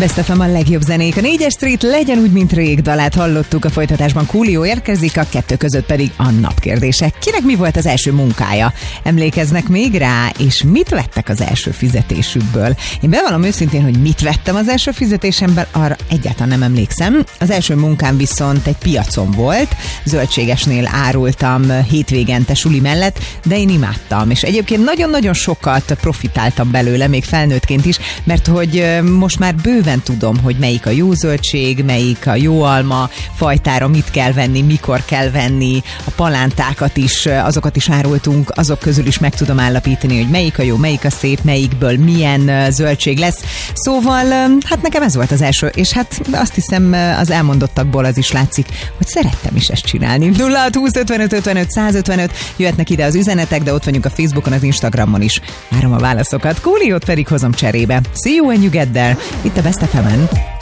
Best FM a legjobb zenék. A 4-es Street legyen úgy, mint rég dalát hallottuk, a folytatásban Coolio érkezik, a kettő között pedig a napkérdése. Kinek mi volt az első munkája? Emlékeznek még rá? És mit vettek az első fizetésükből? Én bevallom őszintén, hogy mit vettem az első fizetésemből, arra egyáltalán nem emlékszem. Az első munkám viszont egy piacon volt, zöldségesnél árultam hétvégente suli mellett, de én imádtam, és egyébként nagyon-nagyon sokat profitáltam belőle, még felnőttként is, mert hogy most már bőven tudom, hogy melyik a jó zöldség, melyik a jó alma fajtára, mit kell venni, mikor kell venni, a palántákat is, azokat is árultunk, azok közül is meg tudom állapítani, hogy melyik a jó, melyik a szép, melyikből milyen zöldség lesz. Szóval, hát nekem ez volt az első, és hát azt hiszem az elmondottakból az is látszik, hogy szerettem is ezt csinálni. 0620 55 55 155, jöhetnek ide az üzenetek, de ott vagyunk a Facebookon, az Instagramon is. Várom a válaszokat, Cooliót pedig hozom cserébe. See you when you get there. Itt a Best FM-en.